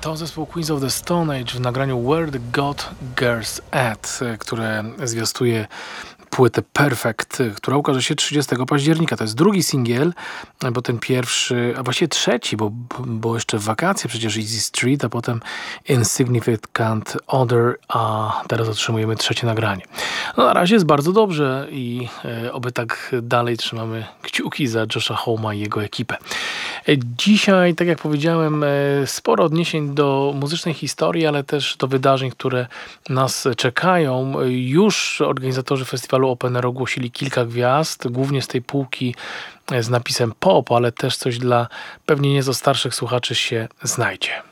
To zespół Queens of the Stone Age w nagraniu Where the God Girls At, które zwiastuje płytę Perfect, która ukaże się 30 października. To jest drugi singiel, bo ten pierwszy, a właściwie trzeci, bo jeszcze w wakacje przecież Easy Street, a potem Insignificant Other, a teraz otrzymujemy trzecie nagranie. No, na razie jest bardzo dobrze i oby tak dalej trzymamy kciuki za Josha Homma i jego ekipę. Dzisiaj, tak jak powiedziałem, sporo odniesień do muzycznej historii, ale też do wydarzeń, które nas czekają. Już organizatorzy festiwalu Open Air ogłosili kilka gwiazd, głównie z tej półki z napisem pop, ale też coś dla pewnie nieco starszych słuchaczy się znajdzie.